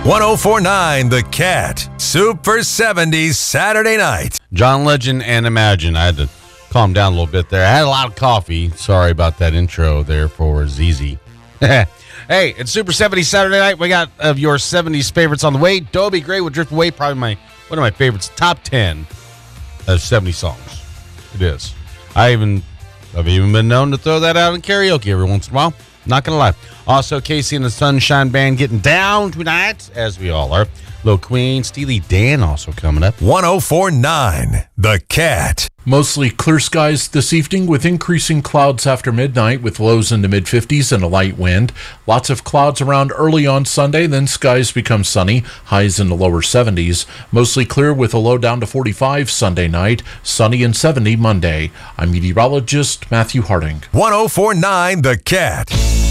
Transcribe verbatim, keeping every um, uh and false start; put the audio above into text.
one oh four point nine The Cat, Super seventies Saturday night. John Legend and Imagine. I had to calm down a little bit there. I had a lot of coffee. Sorry about that intro there for Z Z. Hey, it's Super seventies Saturday night. We got of your seventies favorites on the way. Dobie Gray will drift away. Probably my one of my favorites. Top ten of seventy songs. It is. I even I've even been known to throw that out in karaoke every once in a while. Not gonna lie. Also, Casey and the Sunshine Band getting down tonight, as we all are. Lil Queen, Steely Dan also coming up. one oh four point nine The Cat. Mostly clear skies this evening with increasing clouds after midnight with lows in the mid-fifties and a light wind. Lots of clouds around early on Sunday, then skies become sunny, highs in the lower seventies. Mostly clear with a low down to forty-five Sunday night, sunny and seventy Monday. I'm meteorologist Matthew Harding. one oh four point nine The Cat.